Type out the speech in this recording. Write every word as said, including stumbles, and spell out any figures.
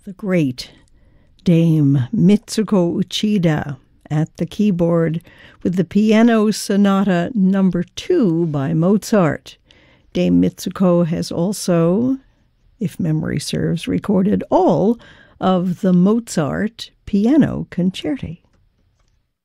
the great Dame Mitsuko Uchida at the keyboard with the Piano Sonata Number Two by Mozart. Dame Mitsuko has also, if memory serves, recorded all of the Mozart piano concerti.